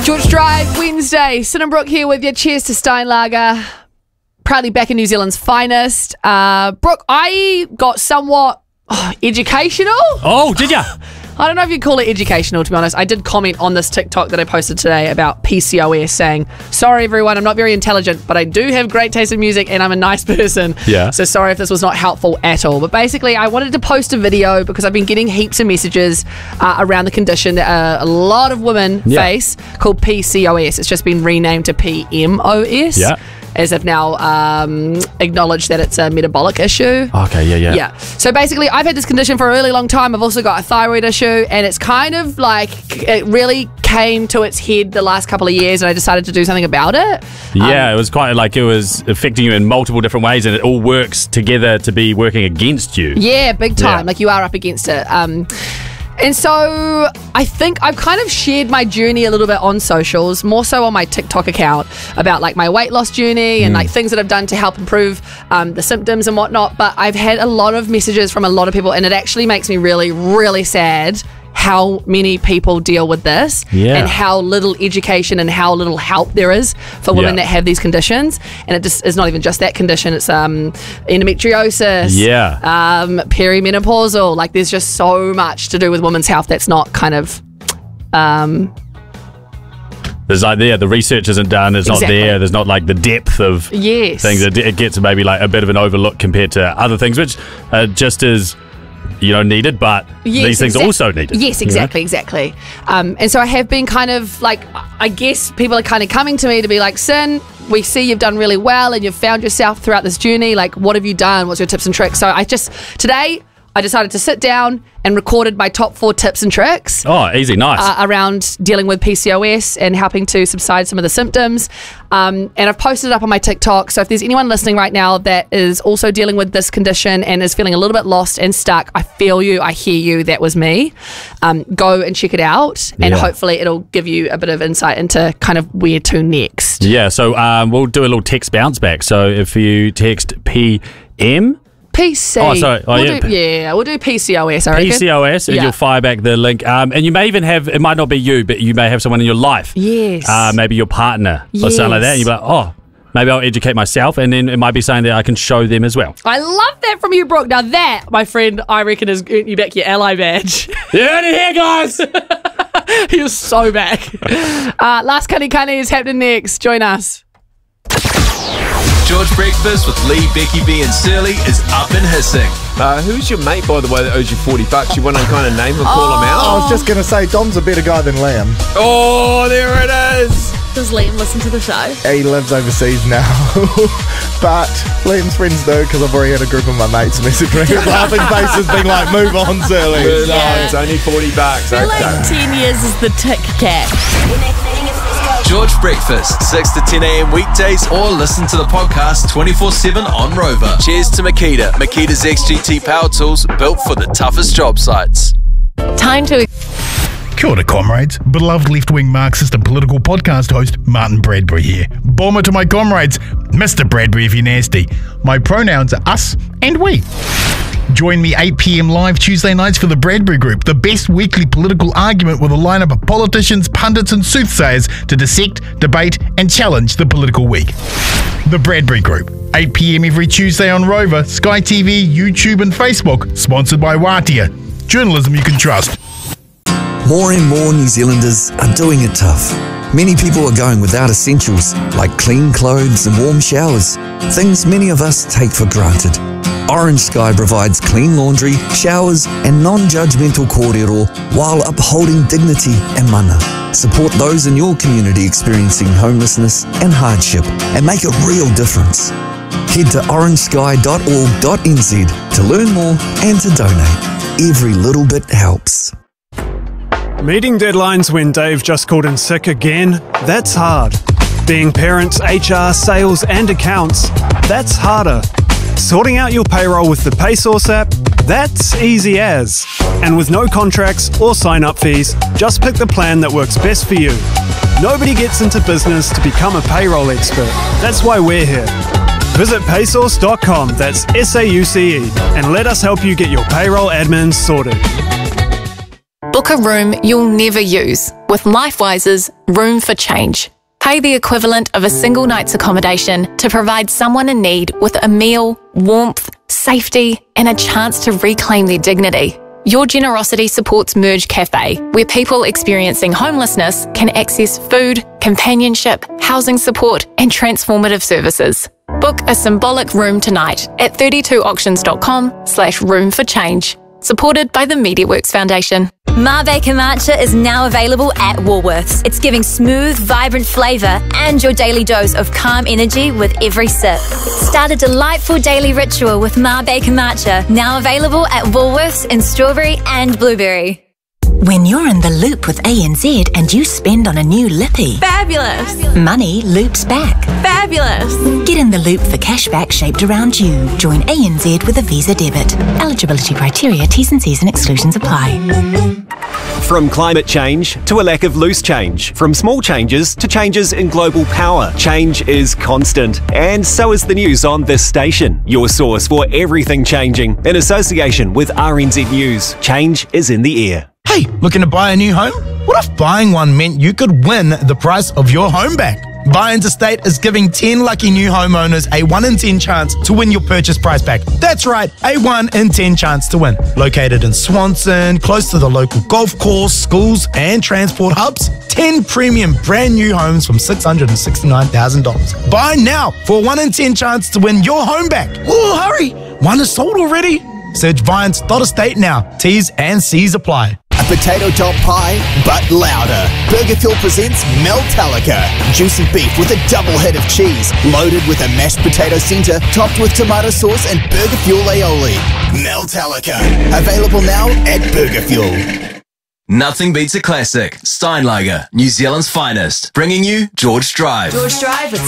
George Drive, Wednesday. Sinnenbrook here with you. Cheers to Steinlager. Proudly back in New Zealand's finest. Brooke, I got somewhat educational. Oh, did ya? I don't know if you'd call it educational, to be honest. I did comment on this TikTok that I posted today about PCOS saying, sorry everyone, I'm not very intelligent, but I do have great taste in music and I'm a nice person. Yeah. So sorry if this was not helpful at all. But basically, I wanted to post a video because I've been getting heaps of messages around the condition that a lot of women face called PCOS. It's just been renamed to PMOS. Yeah. As they've now acknowledged that it's a metabolic issue. Okay, yeah. So basically, I've had this condition for a really long time. I've also got a thyroid issue, and it's kind of like it really came to its head the last couple of years, and I decided to do something about it. Yeah, it was quite like it was affecting you in multiple different ways, and it all works together to be working against you. Yeah, big time. Yeah. Like you are up against it. And so I think I've kind of shared my journey a little bit on socials, more so on my TikTok account, about like my weight loss journey and like things that I've done to help improve the symptoms and whatnot. But I've had a lot of messages from a lot of people, and it actually makes me really, really sad how many people deal with this and how little education and how little help there is for women that have these conditions. And it just is not even just that condition. It's endometriosis, perimenopausal. Like there's just so much to do with women's health that's not kind of... There's like the research isn't done. It's not there. There's not like the depth of things. It gets maybe like a bit of an overlook compared to other things, which just is... needed, but these things are also needed. Yes, exactly. And so I have been kind of like, I guess people are kind of coming to me to be like, Sin, we see you've done really well and you've found yourself throughout this journey. Like, what have you done? What's your tips and tricks? So today I decided to sit down and recorded my top 4 tips and tricks. Oh, easy, nice. Around dealing with PCOS and helping to subside some of the symptoms. And I've posted it up on my TikTok. So if there's anyone listening right now that is also dealing with this condition and is feeling a little bit lost and stuck, I feel you, I hear you, that was me. Go and check it out, and hopefully it'll give you a bit of insight into kind of where to next. Yeah, so we'll do a little text bounce back. So if you text PM... PC. Oh, sorry. Oh, We'll do PCOS, I reckon. PCOS, and you'll fire back the link. And you may even have, it might not be you, but you may have someone in your life. Yes. Maybe your partner or something like that. And you're like, oh, maybe I'll educate myself, and then it might be something that I can show them as well. I love that from you, Brooke. Now that, my friend, I reckon has earned you back your ally badge. You heard it here, guys! He was so back. Last Cunny is happening next. Join us. George Breakfast with Lee, Becky B and Surly is up and hissing. Who's your mate, by the way, that owes you $40? You want to kind of name and call him out? I was just going to say, Dom's a better guy than Liam. Oh, there it is. Does Liam listen to the show? He lives overseas now. But Liam's friends do, because I've already had a group of my mates message me with laughing faces being like, move on, Surly. No, it's only $40. I feel like 10 years is the tick cat. George Breakfast, 6 to 10 a.m. weekdays, or listen to the podcast 24/7 on Rover. Cheers to Makita. Makita's XGT power tools built for the toughest job sites. Time to... Kia ora, comrades. Beloved left-wing Marxist and political podcast host Martin Bradbury here. Bomber to my comrades, Mr. Bradbury if you're nasty. My pronouns are us and we. Join me 8 p.m. live Tuesday nights for the Bradbury Group, the best weekly political argument with a lineup of politicians, pundits and soothsayers to dissect, debate and challenge the political week. The Bradbury Group, 8 p.m. every Tuesday on Rover, Sky TV, YouTube and Facebook, sponsored by Watia. Journalism you can trust. More and more New Zealanders are doing it tough. Many people are going without essentials like clean clothes and warm showers, things many of us take for granted. Orange Sky provides clean laundry, showers and non-judgmental kōrero while upholding dignity and mana. Support those in your community experiencing homelessness and hardship and make a real difference. Head to orangesky.org.nz to learn more and to donate. Every little bit helps. Meeting deadlines when Dave just called in sick again? That's hard. Being parents, HR, sales and accounts? That's harder. Sorting out your payroll with the PaySauce app? That's easy as. And with no contracts or sign-up fees, just pick the plan that works best for you. Nobody gets into business to become a payroll expert. That's why we're here. Visit paysauce.com, that's SAUCE, and let us help you get your payroll admin sorted. Book a room you'll never use. with LifeWise's Room for Change. Pay the equivalent of a single night's accommodation to provide someone in need with a meal, warmth, safety, and a chance to reclaim their dignity. Your generosity supports Merge Cafe, where people experiencing homelessness can access food, companionship, housing support, and transformative services. Book a symbolic room tonight at 32auctions.com/room for change. Supported by the MediaWorks Foundation. Marebeke Matcha is now available at Woolworths. It's giving smooth, vibrant flavour and your daily dose of calm energy with every sip. Start a delightful daily ritual with Marebeke Matcha, now available at Woolworths in strawberry and blueberry. When you're in the loop with ANZ and you spend on a new lippy. Fabulous. Money loops back. Fabulous. Get in the loop for cashback shaped around you. Join ANZ with a Visa debit. Eligibility criteria, T's and C's and exclusions apply. From climate change to a lack of loose change. From small changes to changes in global power. Change is constant. And so is the news on this station. Your source for everything changing. In association with RNZ News. Change is in the air. Hey, looking to buy a new home? What if buying one meant you could win the price of your home back? Buy Interstate is giving 10 lucky new homeowners a 1 in 10 chance to win your purchase price back. That's right, a 1 in 10 chance to win. Located in Swanson, close to the local golf course, schools and transport hubs, 10 premium brand new homes from $669,000. Buy now for a 1 in 10 chance to win your home back. Oh, hurry! One is sold already. Search Viance.estate now. T's and C's apply. A potato top pie, but louder. Burger Fuel presents Meltalica. Juicy beef with a double head of cheese, loaded with a mashed potato center, topped with tomato sauce and Burger Fuel aioli. Meltalica. Available now at Burger Fuel. Nothing beats a classic. Steinlager, New Zealand's finest. Bringing you George Drive. George Drive with